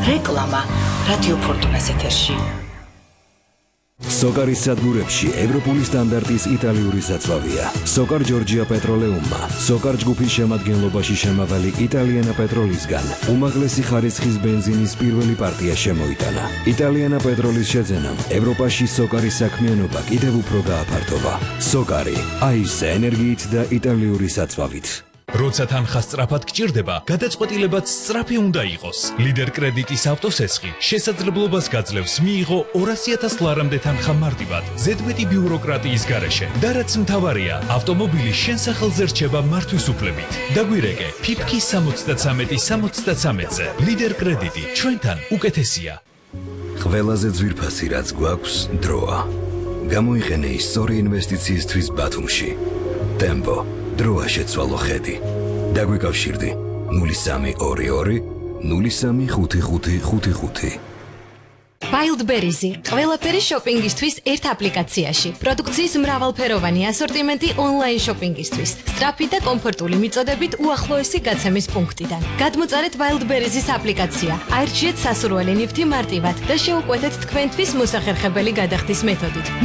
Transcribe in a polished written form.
რეკლამა რადიო ფორტუნას ეთერში. სოკარის სადგურებში ევროპული სტანდარტის იტალიური საწვავია. სოკარ ჯორჯია პეტროლეუმმა, სოკარ ჯგუფის შემადგენლობაში შემავალი იტალიანა პეტროლისგან უმაღლესი ხარისხის ბენზინის პირველი პარტია შემოიტანა. იტალიანა პეტროლის შეძენამ ევროპაში სოკარის საქმიანობა კიდევ უფრო გააფართოვა. სოკარი, აისე ენერგიით და იტალიური საწვავით. როცა თანხა სწრაფად გჭირდება, გადაწყვეტილებაც სწრაფი უნდა იყოს. ლიდერ კრედიტის ავტოსესხი შესაძლებლობას გაძლევს მიიღო 200,000 ლარამდე თანხა მარტივად, ზედმეტი ბიუროკრატიის გარეშე. და რაც მთავარია, ავტომობილი შენ სახელზე რჩება მართვის უფლებით. დაგვირეკე, ფიფკი 73-ზე. ლიდერ კრედიტი, ჩვენთან უკეთესია. ყველაზე ძვირფასი რაც გვაქვს, დროა. გამოიყენე ის სწორი ინვესტიციისთვის ბათუმში. ტემპო. დროა შეცვალო ხედი. დაგვიკავშირდი 0322 035555. Wildberries ყველაფერი შოპინგისთვის ერთ აპლიკაციაში. პროდუქციის მრავალფეროვანი ასორტიმენტი ონლაინ შოპინგისთვის. სწრაფი და კომფორტული მიწოდებით უახლოესი გაცემის პუნქტიდან. გადმოწარეთ Wildberries-ის აპლიკაცია. აირჩიეთ სასურველი ნივთი მარტივად და შეუკვეთეთ თქვენთვის მოსახერხებელი გადახდის მეთოდით.